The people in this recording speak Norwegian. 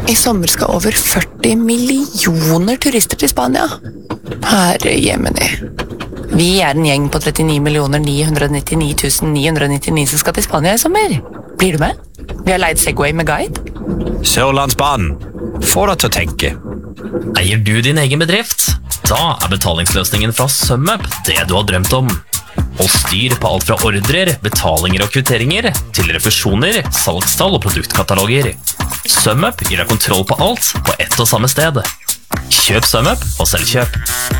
I sommer skal over 40 millioner turister til Spania. Herre Jemini. Vi en gjeng på 39.999.999 som skal til Spania I sommer. Blir du med? Vi har leid Segway med guide. Sørlandsbanen. Få deg til å tenke. Eier du din egen bedrift? Da betalingsløsningen fra SumUp det du har drømt om. Og styr på alt fra ordrer, betalinger og kvitteringer til refusjoner, salgstall og produktkataloger. SumUp gir deg kontroll på alt på ett og samme sted. Kjøp SumUp og selv kjøp.